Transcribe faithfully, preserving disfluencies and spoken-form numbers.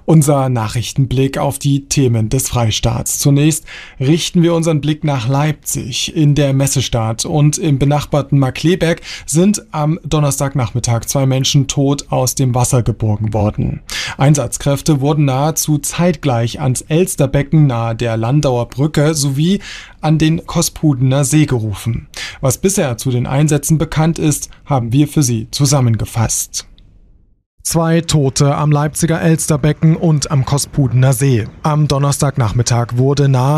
Unser Nachrichtenblick auf die Themen des Freistaats. Zunächst richten wir unseren Blick nach Leipzig. In der Messestadt und im benachbarten Markkleeberg sind am Donnerstagnachmittag zwei Menschen tot aus dem Wasser geborgen worden. Einsatzkräfte wurden nahezu zeitgleich ans Elsterbecken nahe der Landauer Brücke sowie an den Kospudener See gerufen. Was bisher zu den Einsätzen bekannt ist, haben wir für Sie zusammengefasst. Zwei Tote am Leipziger Elsterbecken und am Kospudener See. Am Donnerstagnachmittag wurde nahe